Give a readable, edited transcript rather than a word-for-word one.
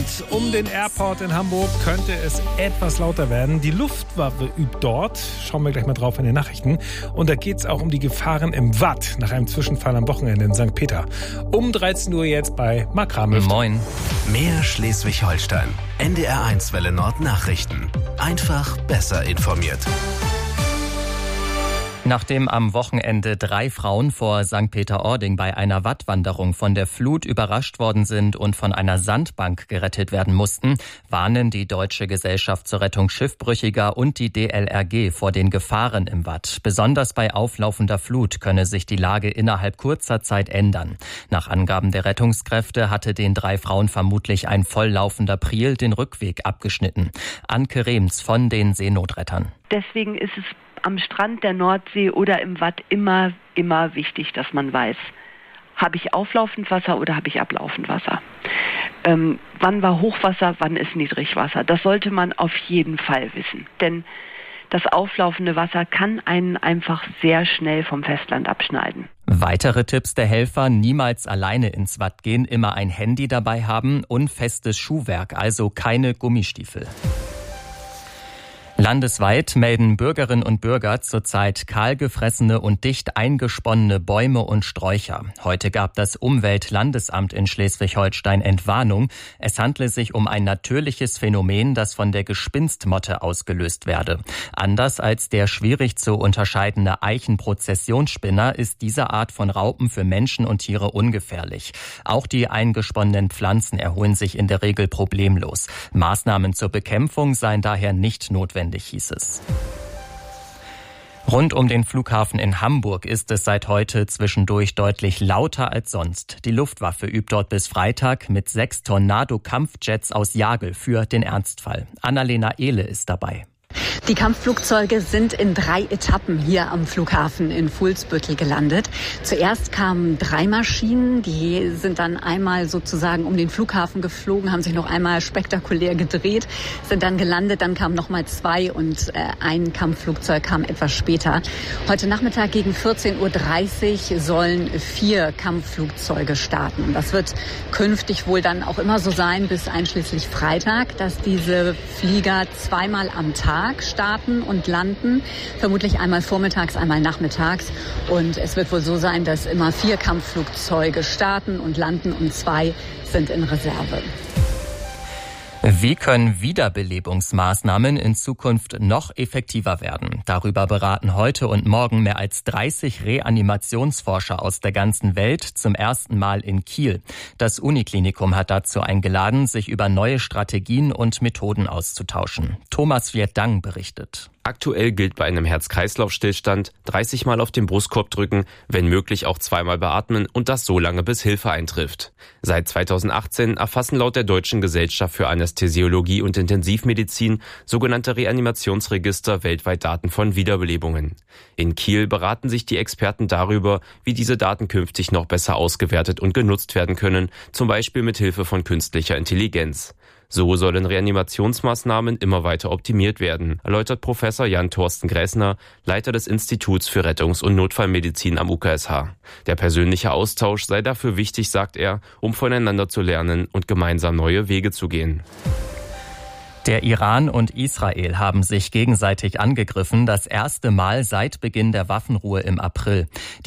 Rund um den Airport in Hamburg könnte es etwas lauter werden. Die Luftwaffe übt dort. Schauen wir gleich mal drauf in den Nachrichten. Und da geht es auch um die Gefahren im Watt nach einem Zwischenfall am Wochenende in St. Peter. Um 13 Uhr jetzt bei Mark Ramöfter. Moin. Mehr Schleswig-Holstein. NDR1 Welle Nord Nachrichten. Einfach besser informiert. Nachdem am Wochenende 3 Frauen vor St. Peter-Ording bei einer Wattwanderung von der Flut überrascht worden sind und von einer Sandbank gerettet werden mussten, warnen die Deutsche Gesellschaft zur Rettung Schiffbrüchiger und die DLRG vor den Gefahren im Watt. Besonders bei auflaufender Flut könne sich die Lage innerhalb kurzer Zeit ändern. Nach Angaben der Rettungskräfte hatte den 3 Frauen vermutlich ein volllaufender Priel den Rückweg abgeschnitten. Anke Rehms von den Seenotrettern. Deswegen ist es am Strand der Nordsee oder im Watt immer wichtig, dass man weiß, habe ich auflaufend Wasser oder habe ich ablaufend Wasser? Wann war Hochwasser, wann ist Niedrigwasser? Das sollte man auf jeden Fall wissen, denn das auflaufende Wasser kann einen einfach sehr schnell vom Festland abschneiden. Weitere Tipps der Helfer: niemals alleine ins Watt gehen, immer ein Handy dabei haben und festes Schuhwerk, also keine Gummistiefel. Landesweit melden Bürgerinnen und Bürger zurzeit kahlgefressene und dicht eingesponnene Bäume und Sträucher. Heute gab das Umweltlandesamt in Schleswig-Holstein Entwarnung. Es handle sich um ein natürliches Phänomen, das von der Gespinstmotte ausgelöst werde. Anders als der schwierig zu unterscheidende Eichenprozessionsspinner ist diese Art von Raupen für Menschen und Tiere ungefährlich. Auch die eingesponnenen Pflanzen erholen sich in der Regel problemlos. Maßnahmen zur Bekämpfung seien daher nicht notwendig, hieß es. Rund um den Flughafen in Hamburg ist es seit heute zwischendurch deutlich lauter als sonst. Die Luftwaffe übt dort bis Freitag mit 6 Tornado-Kampfjets aus Jagel für den Ernstfall. Annalena Ehle ist dabei. Die Kampfflugzeuge sind in 3 Etappen hier am Flughafen in Fuhlsbüttel gelandet. Zuerst kamen 3 Maschinen, die sind dann einmal sozusagen um den Flughafen geflogen, haben sich noch einmal spektakulär gedreht, sind dann gelandet, dann kamen nochmal 2 und ein Kampfflugzeug kam etwas später. Heute Nachmittag gegen 14:30 Uhr sollen 4 Kampfflugzeuge starten. Das wird künftig wohl dann auch immer so sein, bis einschließlich Freitag, dass diese Flieger 2-mal am Tag starten und landen, vermutlich einmal vormittags, einmal nachmittags. Und es wird wohl so sein, dass immer 4 Kampfflugzeuge starten und landen und 2 sind in Reserve. Wie können Wiederbelebungsmaßnahmen in Zukunft noch effektiver werden? Darüber beraten heute und morgen mehr als 30 Reanimationsforscher aus der ganzen Welt zum ersten Mal in Kiel. Das Uniklinikum hat dazu eingeladen, sich über neue Strategien und Methoden auszutauschen. Thomas Vierdang berichtet. Aktuell gilt bei einem Herz-Kreislauf-Stillstand 30 Mal auf den Brustkorb drücken, wenn möglich auch 2-mal beatmen und das so lange, bis Hilfe eintrifft. Seit 2018 erfassen laut der Deutschen Gesellschaft für Anästhesiologie und Intensivmedizin sogenannte Reanimationsregister weltweit Daten von Wiederbelebungen. In Kiel beraten sich die Experten darüber, wie diese Daten künftig noch besser ausgewertet und genutzt werden können, zum Beispiel mit Hilfe von künstlicher Intelligenz. So sollen Reanimationsmaßnahmen immer weiter optimiert werden, erläutert Professor Jan-Thorsten Gräßner, Leiter des Instituts für Rettungs- und Notfallmedizin am UKSH. Der persönliche Austausch sei dafür wichtig, sagt er, um voneinander zu lernen und gemeinsam neue Wege zu gehen. Der Iran und Israel haben sich gegenseitig angegriffen, das erste Mal seit Beginn der Waffenruhe im April.